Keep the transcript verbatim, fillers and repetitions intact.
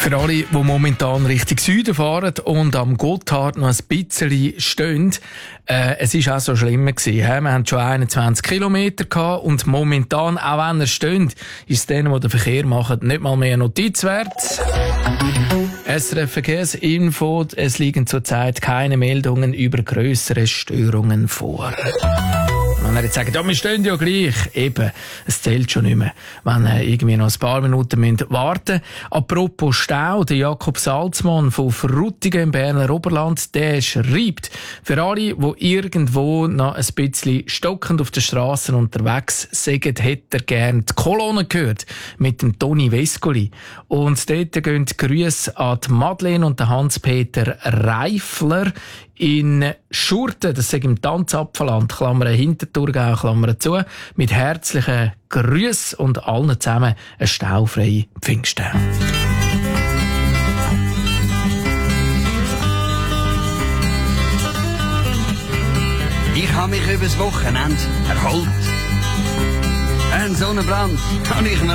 Für alle, die momentan Richtung Süden fahren und am Gotthard noch ein bisschen stehen, äh, es war auch so schlimmer gewesen. He? Wir hatten schon einundzwanzig Kilometer gehabt und momentan, auch wenn er steht, ist es denen, die den Verkehr machen, nicht mal mehr Notiz wert. S R F Verkehrsinfo, es liegen zurzeit keine Meldungen über grössere Störungen vor. Wenn er jetzt sagt, ja, wir stehen ja gleich, eben, es zählt schon nicht mehr, wenn äh, irgendwie noch ein paar Minuten müssen warten. Apropos Stau, der Jakob Salzmann von Frutigen im Berner Oberland, der schreibt, für alle, die irgendwo noch ein bisschen stockend auf den Strassen unterwegs sind, hätte er gerne die Kolonne gehört mit dem Toni Vescoli. Und dort gehen die Grüße an die Madeleine und den Hans-Peter Reifler in Schurten, das ist im Tanzapfelland, Klammern Hinterthurgau, Klammern zu, mit herzlichen Grüßen und allen zusammen eine staufreie Pfingsten. Ich habe mich übers Wochenende erholt. Einen Sonnenbrand habe ich mir